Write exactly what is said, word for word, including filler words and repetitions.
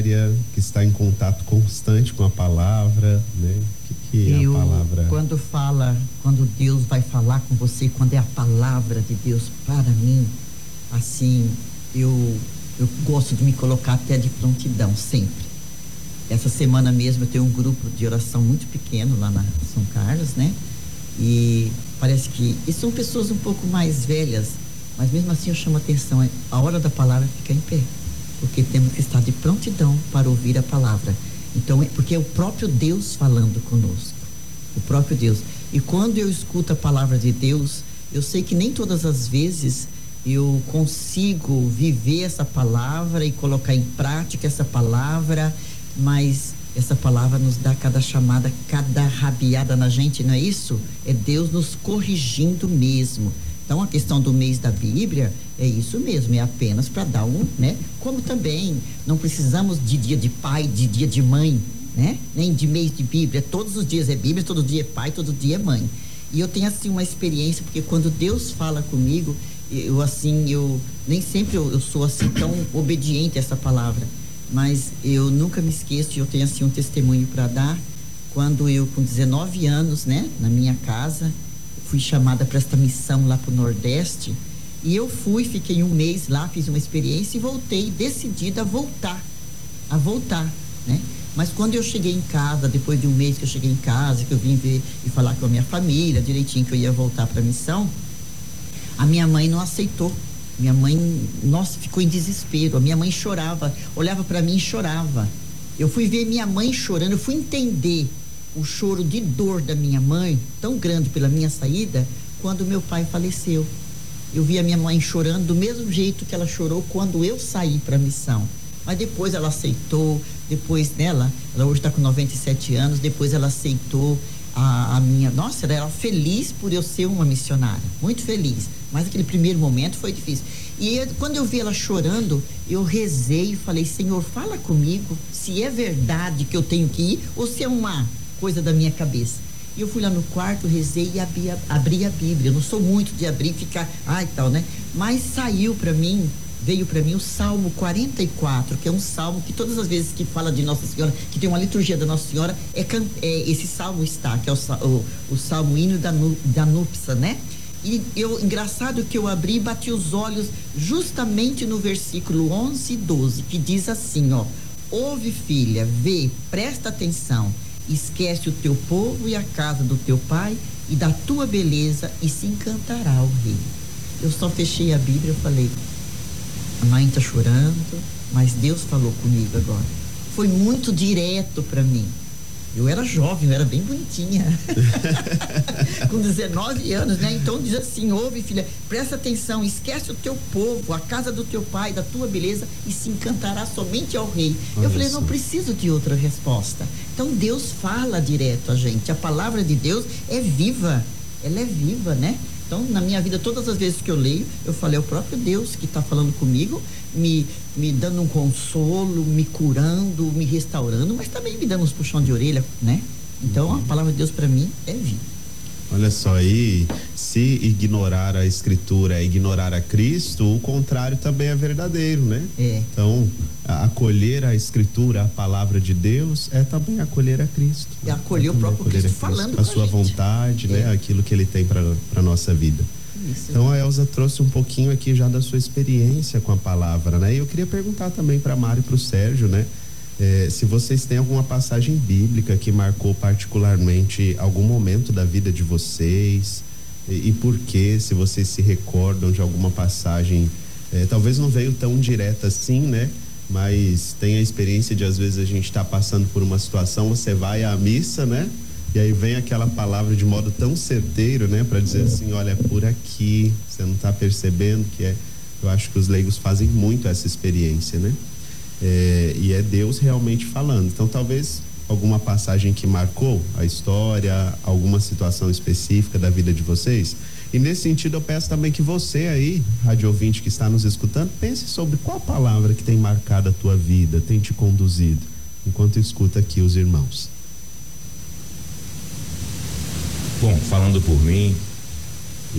diária, que está em contato constante com a palavra, né? O que, que é Eu, a palavra? Quando fala, quando Deus vai falar com você, quando é a palavra de Deus para mim, assim, eu, eu gosto de me colocar até de prontidão, sempre. Essa semana mesmo eu tenho um grupo de oração muito pequeno lá na São Carlos, né? E parece que, e são pessoas um pouco mais velhas, mas mesmo assim eu chamo a atenção, a hora da palavra fica em pé, porque temos que estar de prontidão para ouvir a palavra. Então, porque é o próprio Deus falando conosco, o próprio Deus. E quando eu escuto a palavra de Deus, eu sei que nem todas as vezes eu consigo viver essa palavra e colocar em prática essa palavra, mas essa palavra nos dá cada chamada, cada rabiada na gente, não é isso? É Deus nos corrigindo mesmo. Então a questão do mês da Bíblia é isso mesmo, é apenas para dar um, né? Como também não precisamos de dia de pai, de dia de mãe, né? Nem de mês de Bíblia, todos os dias é Bíblia, todo dia é pai, todo dia é mãe. E eu tenho assim uma experiência, porque quando Deus fala comigo, eu assim, eu nem sempre eu, eu sou assim tão obediente a essa palavra, mas eu nunca me esqueço, eu tenho assim um testemunho para dar, quando eu com dezenove anos, né, na minha casa, fui chamada para esta missão lá pro Nordeste, e eu fui, fiquei um mês lá, fiz uma experiência e voltei, decidida a voltar, a voltar, né? Mas quando eu cheguei em casa, depois de um mês que eu cheguei em casa, que eu vim ver e falar com a minha família, direitinho que eu ia voltar para a missão, a minha mãe não aceitou. Minha mãe, nossa, ficou em desespero. A minha mãe chorava, olhava para mim e chorava. Eu fui ver minha mãe chorando, eu fui entender o choro de dor da minha mãe, tão grande pela minha saída, quando meu pai faleceu. Eu vi a minha mãe chorando do mesmo jeito que ela chorou quando eu saí para a missão. Mas depois ela aceitou, depois dela, ela hoje está com noventa e sete anos, depois ela aceitou a, a minha, nossa, ela era feliz por eu ser uma missionária, muito feliz, mas aquele primeiro momento foi difícil. E eu, quando eu vi ela chorando, eu rezei e falei, Senhor, fala comigo, se é verdade que eu tenho que ir, ou se é uma coisa da minha cabeça. E eu fui lá no quarto, rezei e abri a, abri a Bíblia. Eu não sou muito de abrir e ficar, ai tal, né? Mas saiu para mim, veio para mim o Salmo quarenta e quatro, que é um salmo que todas as vezes que fala de Nossa Senhora, que tem uma liturgia da Nossa Senhora, é, é esse salmo está, que é o, o, o salmo hino da, da núpcia, né? E eu, engraçado que eu abri e bati os olhos justamente no versículo onze e doze, que diz assim, ó: ouve, filha, vê, presta atenção, esquece o teu povo e a casa do teu pai e da tua beleza, e se encantará o rei. Eu só fechei a Bíblia e falei, a mãe tá chorando, mas Deus falou comigo agora. Foi muito direto para mim. Eu era jovem, eu era bem bonitinha. Com dezenove anos, né? Então diz assim, ouve, filha, presta atenção, esquece o teu povo, a casa do teu pai, da tua beleza, e se encantará somente ao rei. Olha, eu falei, isso. Não preciso de outra resposta. Então Deus fala direto a gente. A palavra de Deus é viva, ela é viva, né? Então, na minha vida, todas as vezes que eu leio, eu falei, é o próprio Deus que está falando comigo, me, me dando um consolo, me curando, me restaurando, mas também me dando uns puxão de orelha, né? Então, uhum. A palavra de Deus para mim é viva. Olha só, e se ignorar a Escritura é ignorar a Cristo, o contrário também é verdadeiro, né? É. Então, acolher a Escritura, a palavra de Deus, é também acolher a Cristo. E acolher é o próprio Cristo, Cristo falando com a sua gente. vontade, é. né? Aquilo que Ele tem para a nossa vida. Isso. Então, a Elza trouxe um pouquinho aqui já da sua experiência com a palavra, né? E eu queria perguntar também para a Mari e para o Sérgio, né? É, se vocês têm alguma passagem bíblica que marcou particularmente algum momento da vida de vocês, e, e por quê, se vocês se recordam de alguma passagem, é, talvez não veio tão direta assim, né? Mas tem a experiência de às vezes a gente tá passando por uma situação, você vai à missa, né? E aí vem aquela palavra de modo tão certeiro, né? Para dizer assim, olha, é por aqui, você não tá percebendo que é... Eu acho que os leigos fazem muito essa experiência, né? É, e é Deus realmente falando. Então talvez alguma passagem que marcou a história, alguma situação específica da vida de vocês. E nesse sentido eu peço também que você aí, rádio ouvinte que está nos escutando, pense sobre qual palavra que tem marcado a tua vida, tem te conduzido, enquanto escuta aqui os irmãos. Bom, falando por mim,